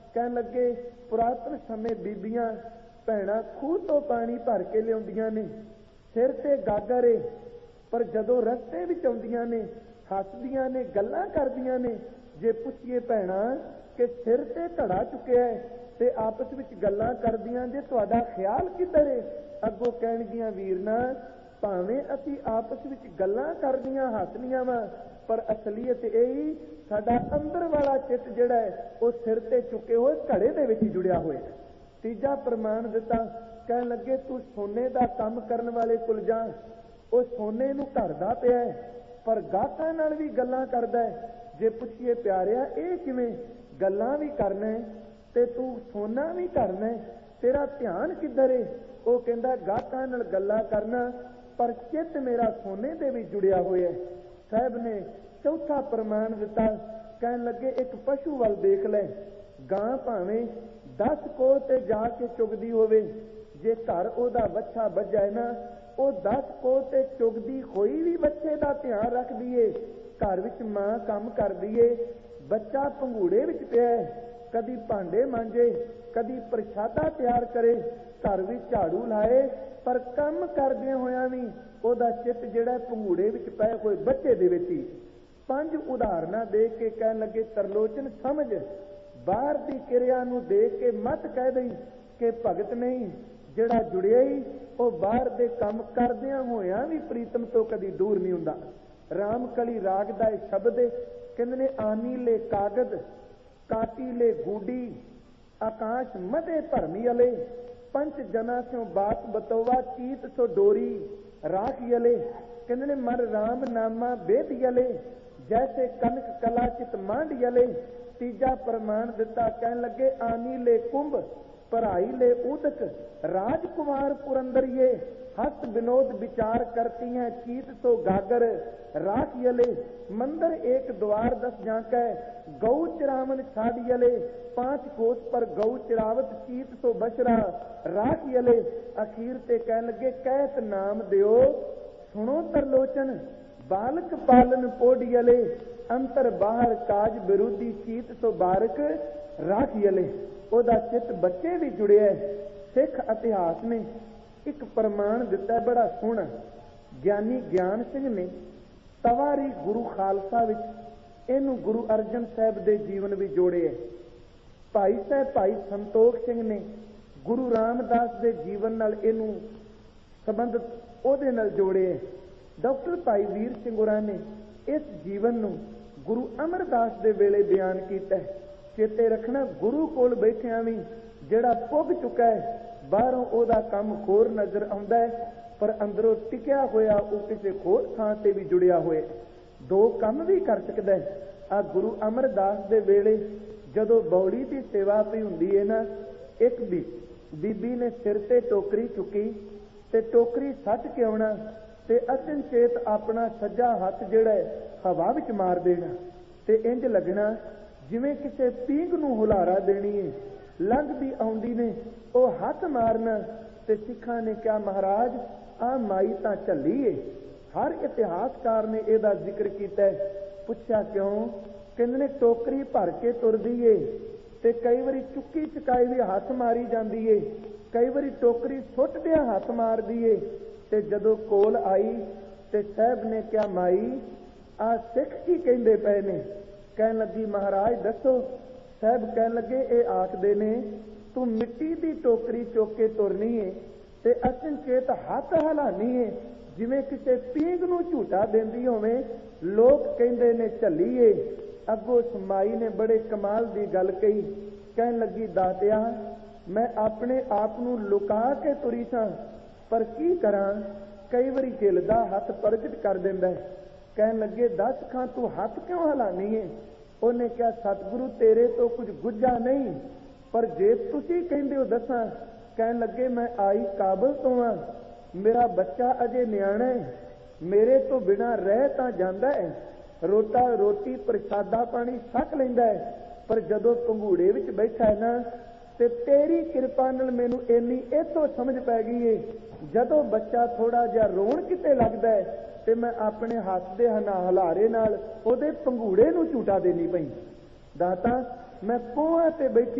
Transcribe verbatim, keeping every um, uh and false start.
ਕਹਿਣ ਲੱਗੇ ਪੁਰਾਤਨ ਸਮੇਂ ਬੀਬੀਆਂ ਭੈਣਾਂ ਖੂਹ ਤੋਂ ਪਾਣੀ ਭਰ ਕੇ ਲਿਆਉਂਦੀਆਂ ਨੇ, ਸਿਰ ਤੇ ਗਾਗਰ ਏ, ਪਰ ਜਦੋਂ ਰਸਤੇ ਵਿੱਚ ਆਉਂਦੀਆਂ ਨੇ ਹੱਸਦੀਆਂ ਨੇ, ਗੱਲਾਂ ਕਰਦੀਆਂ ਨੇ। ਜੇ ਪੁੱਛੀਏ ਭੈਣਾਂ ਕਿ ਸਿਰ ਤੇ ਧੜਾ ਚੁੱਕਿਆ ਹੈ ਤੇ ਆਪਸ ਵਿੱਚ ਗੱਲਾਂ ਕਰਦੀਆਂ ਜੇ ਤੁਹਾਡਾ ਖਿਆਲ ਕਿੱਧਰ ਏ, ਅੱਗੋਂ ਕਹਿਣਗੀਆਂ ਵੀਰਨਾ ਭਾਵੇਂ ਅਸੀਂ ਆਪਸ ਵਿੱਚ ਗੱਲਾਂ ਕਰਦੀਆਂ ਹੱਸਦੀਆਂ ਵਾ, ਪਰ ਅਸਲੀਅਤ ਇਹ ਸਾਡਾ ਅੰਦਰ ਵਾਲਾ ਚਿੱਤ ਜਿਹੜਾ ਹੈ ਉਹ ਸਿਰ ਤੇ ਚੁੱਕੇ ਹੋਏ ਘੜੇ ਦੇ ਵਿੱਚ ਜੁੜਿਆ ਹੋਇਆ। ਤੀਜਾ ਪ੍ਰਮਾਣ ਦਿੱਤਾ, ਕਹਿਣ ਲੱਗੇ ਤੂੰ ਸੋਨੇ ਦਾ ਕੰਮ ਕਰਨ ਵਾਲੇ ਕੋਲ ਜਾ, ਉਹ ਸੋਨੇ ਨੂੰ ਧਰਦਾ ਪਿਆ ਹੈ ਪਰ ਗਾਹਕਾਂ ਨਾਲ ਵੀ ਗੱਲਾਂ ਕਰਦਾ ਹੈ। ਜੇ ਪੁੱਛੀਏ ਪਿਆਰਿਆ ਇਹ ਕਿਵੇਂ, ਗੱਲਾਂ ਵੀ ਕਰਨਾ ਤੇ ਤੂੰ ਸੋਨਾ ਵੀ ਕਰਨਾ, ਤੇਰਾ ਧਿਆਨ ਕਿੱਧਰ ਏ? ਉਹ ਕਹਿੰਦਾ ਗਾਹਕਾਂ ਨਾਲ ਗੱਲਾਂ ਕਰਨਾ ਪਰ ਚਿੱਤ ਮੇਰਾ ਸੋਨੇ ਦੇ ਵੀ ਜੁੜਿਆ ਹੋਇਆ। ਸਾਹਿਬ ਨੇ ਚੌਥਾ ਪ੍ਰਮਾਣ ਦਿੱਤਾ, ਕਹਿਣ ਲੱਗੇ ਇੱਕ ਪਸ਼ੂ ਵੱਲ ਦੇਖ ਲੈ, ਗਾਂ ਭਾਵੇਂ ਦਸ ਕੋਹ ਤੇ ਜਾ ਕੇ ਚੁਗਦੀ ਹੋਵੇ, ਜੇ ਘਰ ਉਹਦਾ ਬੱਚਾ ਵੱਜਾ ਹੈ ਨਾ, ਉਹ ਦਸ ਕੋਹ ਤੇ ਚੁਗਦੀ ਹੋਈ ਵੀ ਬੱਚੇ ਦਾ ਧਿਆਨ ਰੱਖਦੀ ਏ। ਘਰ ਵਿੱਚ ਮਾਂ ਕੰਮ ਕਰਦੀ ਏ, ਬੱਚਾ ਪੰਘੂੜੇ ਵਿੱਚ ਪਿਆ, ਕਦੀ ਭਾਂਡੇ ਮਾਂਜੇ, ਕਦੀ ਪ੍ਰਸ਼ਾਦਾ ਤਿਆਰ ਕਰੇ, ਘਰ ਵਿੱਚ ਝਾੜੂ ਲਾਏ, ਪਰ ਕੰਮ ਕਰਦਿਆਂ ਹੋਇਆਂ ਵੀ ਉਹਦਾ ਚਿੱਤ ਜਿਹੜਾ ਪੰਘੂੜੇ ਵਿੱਚ ਪਏ ਹੋਏ ਬੱਚੇ ਦੇ ਵਿੱਚ ਹੀ। ਪੰਜ ਉਦਾਹਰਨਾਂ ਦੇ ਕੇ ਕਹਿਣ ਲੱਗੇ ਤਰਲੋਚਨ ਸਮਝ, ਬਾਹਰ ਦੀ ਕਿਰਿਆ ਨੂੰ ਦੇਖ ਕੇ ਮਤ ਕਹਿ ਦਈ ਕਿ ਭਗਤ ਨਹੀਂ, ਜਿਹੜਾ ਜੁੜਿਆ ਹੀ ਉਹ ਬਾਹਰ ਦੇ ਕੰਮ ਕਰਦਿਆਂ ਹੋਇਆਂ ਵੀ ਪ੍ਰੀਤਮ ਤੋਂ ਕਦੀ ਦੂਰ ਨਹੀਂ ਹੁੰਦਾ। ਰਾਮ ਕਲੀ ਰਾਗ ਦਾ ਇਹ ਸ਼ਬਦ ਹੈ, ਕਹਿੰਦੇ ਨੇ ਆਨੀ ਲੈ ਕਾਗਦ ਕਾਟੀ ਲੈ ਗੂਡੀ, ਆਕਾਸ਼ ਮਦੇ ਭਰਮੀ ਅਲੇ, ਪੰਚ ਜਨਾ ਸਿਓ ਬਾਤ ਬਤੋਵਾ, ਚੀਤ ਸੋ ਡੋਰੀ ਰਾਖ ਯਲੇ। ਕਹਿੰਦੇ ਨੇ ਮਨ ਰਾਮ ਨਾਮਾ ਬੇਦ ਯਲੇ, ਜੈਸੇ ਕਨਕ ਕਲਾ ਚਿਤ ਮਾਂਡ ਯਲੇ। ਤੀਜਾ ਪ੍ਰਮਾਣ ਦਿੱਤਾ, ਕਹਿਣ ਲੱਗੇ ਆਨੀ ਲੈ ਕੁੰਭ ਪਰਾਈ ਲੈ ਉਦਕ, ਰਾਜकुमार पुरंदरिये हस्त विनोद विचार करती हैं, चीत सो गागर राख यले। मंदिर एक द्वार दस झांकै, गौ चिरावन छाड़ यले, पांच कोस पर गौ चिरावत, चीत सो बशरा राख यले। अखीर ते कह लगे कहत नाम दियो, सुनो तरलोचन बालक पालन पोड यले, अंतर बाहर काज विरोधी, चीत सो बारक राख यले। ਉਹਦਾ ਚਿੱਤ ਬੱਚੇ ਵੀ ਜੁੜਿਆ। ਸਿੱਖ ਇਤਿਹਾਸ ਨੇ ਇੱਕ ਪ੍ਰਮਾਣ ਦਿੱਤਾ ਬੜਾ ਸੋਹਣਾ, ਗਿਆਨੀ ਗਿਆਨ ਸਿੰਘ ਨੇ ਤਵਾਰੀ ਗੁਰੂ ਖਾਲਸਾ ਵਿੱਚ ਇਹਨੂੰ ਗੁਰੂ ਅਰਜਨ ਸਾਹਿਬ ਦੇ ਜੀਵਨ ਵਿੱਚ ਜੋੜਿਆ। ਭਾਈ ਸਾਹਿਬ ਭਾਈ ਸੰਤੋਖ ਸਿੰਘ ਨੇ ਗੁਰੂ ਰਾਮਦਾਸ ਦੇ ਜੀਵਨ ਨਾਲ ਇਹਨੂੰ ਸੰਬੰਧਿਤ ਉਹਦੇ ਨਾਲ ਜੋੜਿਆ। ਡਾਕਟਰ ਭਾਈ ਵੀਰ ਸਿੰਘ ਹੋਰਾਂ ਨੇ ਇਸ ਜੀਵਨ ਨੂੰ ਗੁਰੂ ਅਮਰਦਾਸ ਦੇ ਵੇਲੇ ਬਿਆਨ ਕੀਤਾ। ਚੇਤੇ ਰੱਖਣਾ ਗੁਰੂ ਕੋਲ ਬੈਠਿਆਂ ਵੀ ਜਿਹੜਾ ਪੁੱਗ ਚੁੱਕਾ ਹੈ, ਬਾਹਰੋਂ ਉਹਦਾ ਕੰਮ ਹੋਰ ਨਜ਼ਰ ਆਉਂਦਾ ਹੈ ਪਰ ਅੰਦਰੋਂ ਟਿਕਿਆ ਹੋਇਆ ਉਹ ਕਿਸੇ ਹੋਰ ਥਾਂ ਤੇ ਵੀ ਜੁੜਿਆ ਹੋਇਆ, ਦੋ ਕੰਮ ਵੀ ਕਰ ਸਕਦਾ ਹੈ। ਆ ਗੁਰੂ ਅਮਰਦਾਸ ਦੇ ਵੇਲੇ ਜਦੋਂ ਬੌੜੀ ਦੀ ਸੇਵਾ ਪਈ ਹੁੰਦੀ ਹੈ ਨਾ, ਇੱਕ ਵੀ ਬੀਬੀ ਨੇ ਸਿਰ ਤੇ ਟੋਕਰੀ ਚੁੱਕੀ ਤੇ ਟੋਕਰੀ ਸੱਟ ਕੇ ਆਉਣਾ ਤੇ ਅਚਨਚੇਤ ਆਪਣਾ ਸੱਜਾ ਹੱਥ ਜਿਹੜਾ ਹੈ ਹਵਾ ਵਿੱਚ ਮਾਰ ਦੇਣਾ ਤੇ ਇੰਜ ਲੱਗਣਾ ਜਿਵੇਂ ਕਿਸੇ ਪੀਂਘ ਨੂੰ ਹੁਲਾਰਾ ਦੇਣੀ ਹੈ। ਲੰਘਦੀ ਆਉਂਦੀ ਨੇ ਉਹ ਹੱਥ ਮਾਰਨਾ ਤੇ ਸਿੱਖਾਂ ਨੇ ਕਿਹਾ ਮਹਾਰਾਜ ਆ ਮਾਈ ਤਾਂ ਝੱਲੀ ਏ। ਹਰ ਇਤਿਹਾਸਕਾਰ ਨੇ ਇਹਦਾ ਜ਼ਿਕਰ ਕੀਤਾ। ਪੁੱਛਿਆ ਕਿਉਂ? ਕਹਿੰਦੇ ਨੇ ਟੋਕਰੀ ਭਰ ਕੇ ਤੁਰਦੀ ਏ ਤੇ ਕਈ ਵਾਰੀ ਚੁੱਕੀ ਚੁਕਾਈ ਵੀ ਹੱਥ ਮਾਰੀ ਜਾਂਦੀ ਏ, ਕਈ ਵਾਰੀ ਟੋਕਰੀ ਸੁੱਟਦਿਆਂ ਹੱਥ ਮਾਰਦੀ ਏ। ਤੇ ਜਦੋਂ ਕੋਲ ਆਈ ਤੇ ਸਾਹਿਬ ਨੇ ਕਿਹਾ ਮਾਈ ਆ ਸਿੱਖ ਕੀ ਕਹਿੰਦੇ ਪਏ ਨੇ? ਕਹਿਣ ਲੱਗੀ ਮਹਾਰਾਜ ਦੱਸੋ। ਸਾਹਿਬ ਕਹਿਣ ਲੱਗੇ ਇਹ ਆਖਦੇ ਨੇ ਤੂੰ ਮਿੱਟੀ ਦੀ ਟੋਕਰੀ ਚੁੱਕ ਕੇ ਤੁਰਨੀ ਏ ਤੇ ਅਚਨਚੇਤ ਹੱਥ ਹਿਲਾਨੀ ਏ ਜਿਵੇਂ ਕਿਸੇ ਪੀਂਘ ਨੂੰ ਝੂਟਾ ਦਿੰਦੀ ਹੋਵੇ। ਲੋਕ ਕਹਿੰਦੇ ਨੇ ਝੱਲੀ ਏ। ਅੱਗੋਂ ਸਮਾਈ ਨੇ ਬੜੇ ਕਮਾਲ ਦੀ ਗੱਲ ਕਹੀ, ਕਹਿਣ ਲੱਗੀ ਦਾਤਿਆ ਮੈਂ ਆਪਣੇ ਆਪ ਨੂੰ ਲੁਕਾ ਕੇ ਤੁਰੀ ਸਾਂ ਪਰ ਕੀ ਕਰਾਂ, ਕਈ ਵਾਰੀ ਹਿਲਦਾ ਹੱਥ ਪ੍ਰਗਟ ਕਰ ਦਿੰਦਾ। ਕਹਿਣ ਲੱਗੇ ਦੱਸ ਖਾਂ ਤੂੰ ਹੱਥ ਕਿਉਂ ਹਿਲਾਨੀ ਏ? ਉਹਨੇ ਕਿਹਾ ਸਤਿਗੁਰੂ ਤੇਰੇ ਤੋਂ ਕੁਝ ਗੁੱਝਾ ਨਹੀਂ, ਪਰ ਜੇ ਤੁਸੀਂ ਕਹਿੰਦੇ ਹੋ ਦੱਸਾਂ। ਕਹਿਣ ਲੱਗੇ ਮੈਂ ਆਈ ਕਾਬਲ ਤੋਂ ਆ, ਮੇਰਾ ਬੱਚਾ ਅਜੇ ਨਿਆਣਾ ਹੈ, ਮੇਰੇ ਤੋਂ ਬਿਨਾਂ ਰਹਿ ਤਾਂ ਜਾਂਦਾ ਹੈ, ਰੋਟਾ ਰੋਟੀ ਪ੍ਰਸ਼ਾਦਾ ਪਾਣੀ ਛਕ ਲੈਂਦਾ ਹੈ, ਪਰ ਜਦੋਂ ਪੰਘੂੜੇ ਵਿੱਚ ਬੈਠਾ ਹੈ ਨਾ ਤੇ ਤੇਰੀ ਕਿਰਪਾ ਨਾਲ ਮੈਨੂੰ ਇੰਨੀ ਇੱਥੋਂ ਸਮਝ ਪੈ ਗਈ ਏ, ਜਦੋਂ ਬੱਚਾ ਥੋੜਾ ਜਿਹਾ ਰੋਣ ਕਿਤੇ ਲੱਗਦਾ ਹੈ ਤੇ ਮੈਂ ਆਪਣੇ ਹੱਥ ਦੇ ਹਨਾ ਹਲਾਰੇ ਨਾਲ ਉਹਦੇ ਪੰਘੂੜੇ ਨੂੰ ਝੂਟਾ ਦੇਣੀ ਪਈ। ਦਾਤਾ ਮੈਂ ਪੋਹਾਂ ਤੇ ਬੈਠੀ